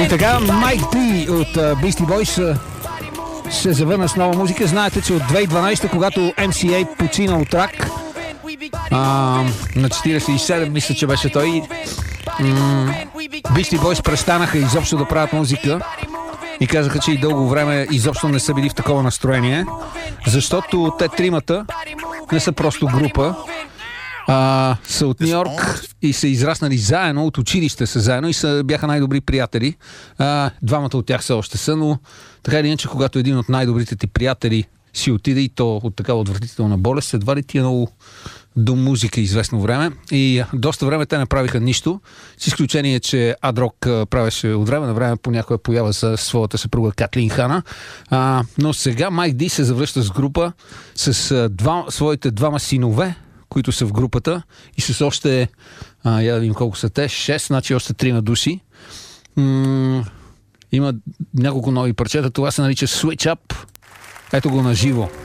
И така, Майк Ди от Beastie Boys се завърна с нова музика. Знаете, че от 2012, когато MCA почина от рак, на 47, мисля, че беше той, Beastie Boys престанаха изобщо да правят музика и казаха, че и дълго време изобщо не са били в такова настроение, защото те тримата не са просто група, са от Ню Йорк и са израснали заедно, от училище са заедно и бяха най-добри приятели. Двамата от тях са още са, но така или иначе, когато един от най-добрите ти приятели си отиде и то от такава отвратителна болест, едва ли ти е много до музика известно време. И доста време те не правиха нищо, с изключение, че Адрок правеше от време на време по някоя поява за своята съпруга Катлин Хана. Но сега Майк Ди се завръща с група с своите двама синове, които са в групата и с още, я да видим колко са те, 6, значи още 3 души. Има няколко нови парчета, това се нарича Switch Up. Ето го на живо.